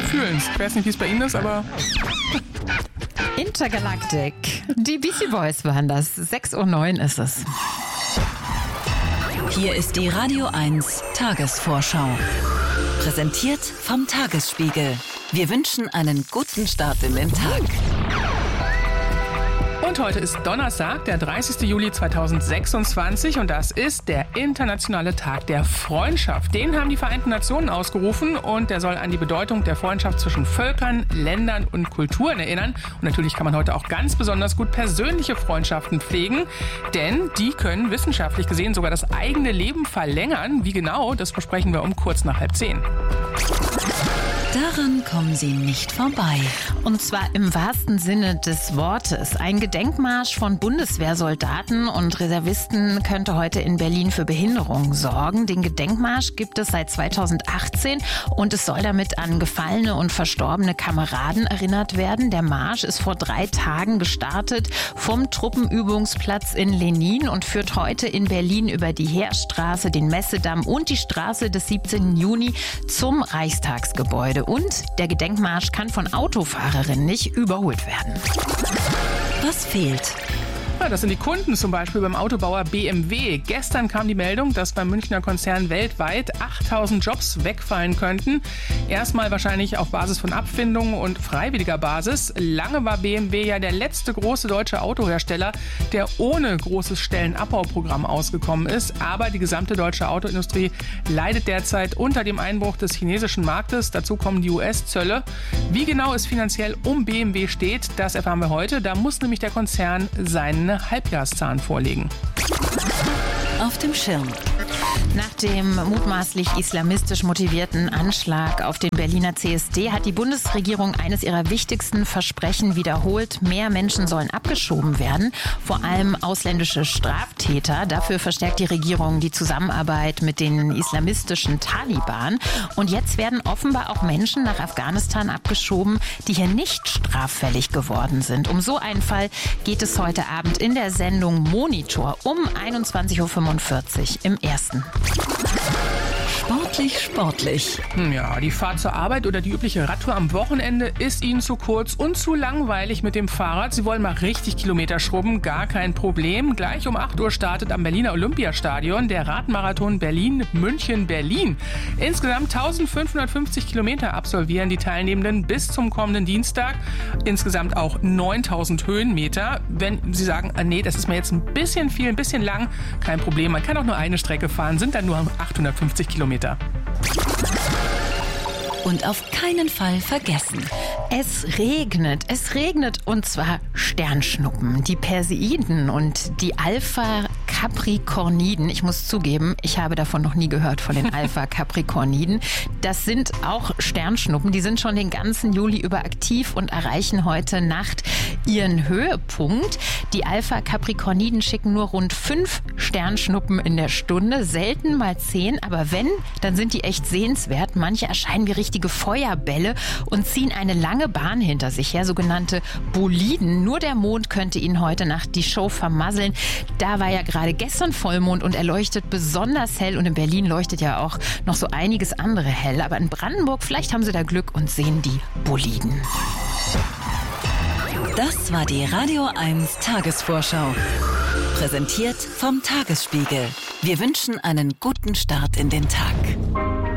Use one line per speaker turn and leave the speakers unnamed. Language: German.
fühlen. Ich weiß nicht, wie es bei Ihnen ist, aber...
Intergalactic. Die Beastie Boys waren das. 6:09 Uhr ist es.
Hier ist die Radio 1 Tagesvorschau. Präsentiert vom Tagesspiegel. Wir wünschen einen guten Start in den Tag.
Und heute ist Donnerstag, der 30. Juli 2026 und das ist der Internationale Tag der Freundschaft. Den haben die Vereinten Nationen ausgerufen und der soll an die Bedeutung der Freundschaft zwischen Völkern, Ländern und Kulturen erinnern. Und natürlich kann man heute auch ganz besonders gut persönliche Freundschaften pflegen, denn die können wissenschaftlich gesehen sogar das eigene Leben verlängern. Wie genau, das versprechen wir um kurz nach 9:30.
Daran kommen Sie nicht vorbei.
Und zwar im wahrsten Sinne des Wortes. Ein Gedenkmarsch von Bundeswehrsoldaten und Reservisten könnte heute in Berlin für Behinderungen sorgen. Den Gedenkmarsch gibt es seit 2018 und es soll damit an gefallene und verstorbene Kameraden erinnert werden. Der Marsch ist vor 3 Tagen gestartet vom Truppenübungsplatz in Lenin und führt heute in Berlin über die Heerstraße, den Messedamm und die Straße des 17. Juni zum Reichstagsgebäude. Und der Gedenkmarsch kann von Autofahrerinnen nicht überholt werden.
Was fehlt?
Ja, das sind die Kunden, zum Beispiel beim Autobauer BMW. Gestern kam die Meldung, dass beim Münchner Konzern weltweit 8.000 Jobs wegfallen könnten. Erstmal wahrscheinlich auf Basis von Abfindungen und freiwilliger Basis. Lange war BMW ja der letzte große deutsche Autohersteller, der ohne großes Stellenabbauprogramm ausgekommen ist. Aber die gesamte deutsche Autoindustrie leidet derzeit unter dem Einbruch des chinesischen Marktes. Dazu kommen die US-Zölle. Wie genau es finanziell um BMW steht, das erfahren wir heute. Da muss nämlich der Konzern seinen Halbjahreszahlen vorlegen.
Auf dem Schirm.
Nach dem mutmaßlich islamistisch motivierten Anschlag auf den Berliner CSD hat die Bundesregierung eines ihrer wichtigsten Versprechen wiederholt. Mehr Menschen sollen abgeschoben werden, vor allem ausländische Straftäter. Dafür verstärkt die Regierung die Zusammenarbeit mit den islamistischen Taliban. Und jetzt werden offenbar auch Menschen nach Afghanistan abgeschoben, die hier nicht straffällig geworden sind. Um so einen Fall geht es heute Abend in der Sendung Monitor um 21:45 Uhr im Ersten.
Sportlich.
Ja, die Fahrt zur Arbeit oder die übliche Radtour am Wochenende ist Ihnen zu kurz und zu langweilig mit dem Fahrrad. Sie wollen mal richtig Kilometer schrubben, gar kein Problem. Gleich um 8 Uhr startet am Berliner Olympiastadion der Radmarathon Berlin-München-Berlin. Insgesamt 1550 Kilometer absolvieren die Teilnehmenden bis zum kommenden Dienstag. Insgesamt auch 9000 Höhenmeter. Wenn Sie sagen, nee, das ist mir jetzt ein bisschen viel, ein bisschen lang, kein Problem. Man kann auch nur eine Strecke fahren, sind dann nur 850 Kilometer.
Und auf keinen Fall vergessen.
Es regnet und zwar Sternschnuppen. Die Perseiden und die Alpha-Capricorniden, ich muss zugeben, ich habe davon noch nie gehört, von den Alpha-Capricorniden. Das sind auch Sternschnuppen, die sind schon den ganzen Juli über aktiv und erreichen heute Nacht ihren Höhepunkt. Die Alpha-Capricorniden schicken nur rund 5 Sternschnuppen in der Stunde, selten mal 10, aber wenn, dann sind die echt sehenswert. Manche erscheinen wie richtige Feuerbälle und ziehen eine lange Bahn hinter sich her, sogenannte Boliden. Nur der Mond könnte ihnen heute Nacht die Show vermasseln. Da war ja gerade gestern Vollmond und er leuchtet besonders hell und in Berlin leuchtet ja auch noch so einiges andere hell. Aber in Brandenburg, vielleicht haben sie da Glück und sehen die Boliden.
Das war die Radio 1 Tagesvorschau. Präsentiert vom Tagesspiegel. Wir wünschen einen guten Start in den Tag.